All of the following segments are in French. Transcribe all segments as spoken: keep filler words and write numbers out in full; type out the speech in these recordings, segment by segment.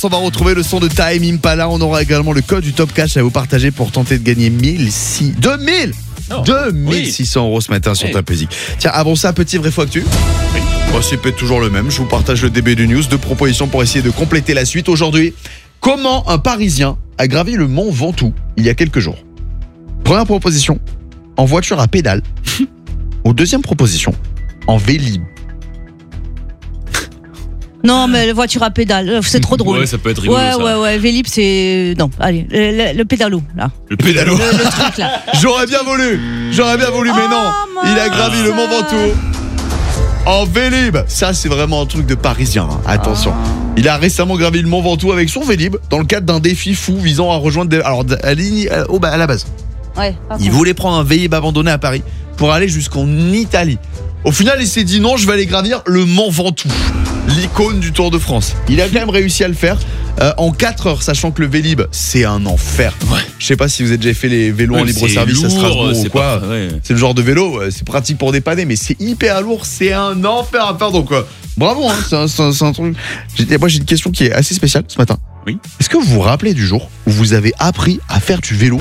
On va retrouver le son de Time Impala. On aura également le code du Top Cash à vous partager pour tenter de gagner mille six deux mille Oh, deux mille six cents euros ce matin sur Oui. ta musique. Tiens, avant ça, petit vrai faux actu. Oui. Bon, c'est peut-être toujours le même. Je vous partage le D B du News. Deux propositions pour essayer de compléter la suite aujourd'hui. Comment un Parisien a gravi le mont Ventoux il y a quelques jours? Première proposition, en voiture à pédale. Ou deuxième proposition, en Vélib. Non, mais la voiture à pédale, c'est trop drôle. Ouais, ça peut être rigolo. ouais, ça. ouais, ouais, Vélib, c'est. Non, allez, le, le- le pédalo, là. Le pédalo. Le, le truc, là. J'aurais bien voulu, j'aurais bien voulu, mais non. Oh, Il a gravi mince. le mont Ventoux en Vélib. Ça, c'est vraiment un truc de Parisien. hein. Attention. Il a récemment gravi le mont Ventoux avec son Vélib dans le cadre d'un défi fou visant à rejoindre. Des... Alors, à, l'ini- à- oh, bah, à la base, Ouais, pardon. il voulait prendre un Vélib abandonné à Paris pour aller jusqu'en Italie. Au final, il s'est dit non, je vais aller gravir le mont Ventoux, l'icône du Tour de France. Il a quand même réussi à le faire euh, en quatre heures, sachant que le Vélib, c'est un enfer. Ouais. Je sais pas si vous avez déjà fait les vélos Ouais, en libre c'est service à lourd, Strasbourg ou c'est quoi. pas- ouais. C'est le genre de vélo, euh, c'est pratique pour dépanner, mais c'est hyper lourd, c'est un enfer à faire. Donc, euh, bravo, hein, c'est un, c'est un- c'est un truc. J'ai- Moi, j'ai une question qui est assez spéciale ce matin. Oui. Est-ce que vous vous rappelez du jour où vous avez appris à faire du vélo?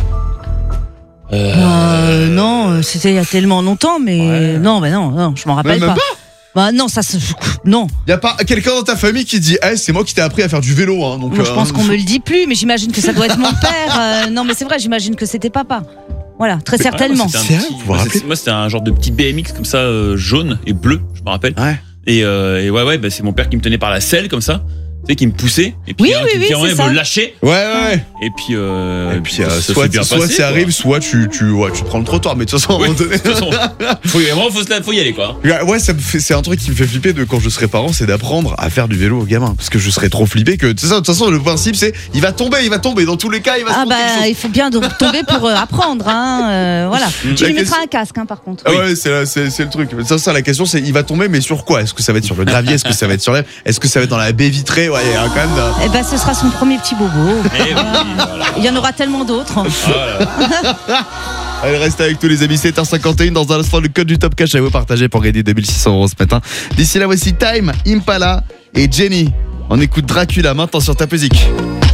Euh, non, euh, c'était il y a tellement longtemps, mais Ouais. non, bah non, non, je m'en rappelle Même pas. pas Bah non, ça, se... non. Y a pas quelqu'un dans ta famille qui dit, eh, c'est moi qui t'ai appris à faire du vélo, hein. Donc, Moi, je euh, pense qu'on me le dit plus, mais j'imagine que ça doit être mon père. Euh, non, mais c'est vrai, j'imagine que c'était papa. Voilà, très Ouais, certainement. moi, c'était un C'est vrai, petit- vous vous moi, rappelez c'est- Moi, c'était un genre de petit B M X comme ça, euh, jaune et bleu, je me rappelle. Ouais. Et, euh, et ouais, ouais, bah, c'est mon père qui me tenait par la selle comme ça. Tu sais, qui me poussait. Et puis, Oui, hein, oui, qui me oui, disait, c'est ouais, ça. me lâcher. Ouais, ouais, ouais. Et puis, euh, Et puis, ça- euh, ça s'est soit, bien soit passé, ça quoi. arrive, soit tu, tu, ouais, tu prends le trottoir. Mais de toute façon, à un Oui, moment donné. de toute façon, faut, vraiment, faut, se la- faut y aller, quoi. Ouais, ça me fait- c'est un truc qui me fait flipper de quand je serai parent, c'est d'apprendre à faire du vélo aux gamins. Parce que je serais trop flippé que. C'est ça, de toute façon, le principe, c'est il va tomber, il va tomber. Dans tous les cas, il va se Ah monter bah, quelque chose. il faut bien donc tomber pour euh, apprendre, hein. euh, voilà. Tu La lui question- mettras un casque, hein, par contre. Ah ouais, c'est, c'est, c'est le truc. Ça, ça, la question, c'est il va tomber, mais sur quoi? Est-ce que ça va être sur le gravier? Est-ce que ça va être sur l'air? Est-ce que ça va être dans la baie vitrée? Ouais, il y a quand même. d'un- Eh ben, ce sera son premier petit bobo. Et oui, voilà. Il y en aura tellement d'autres. Voilà. Allez, restez avec tous les amis, sept heures cinquante et un. Dans un instant, le code du Top Cash à vous partager pour gagner deux mille six cents euros ce matin. D'ici là, voici Time, Impala et Jenny. On écoute Dracula maintenant sur ta musique.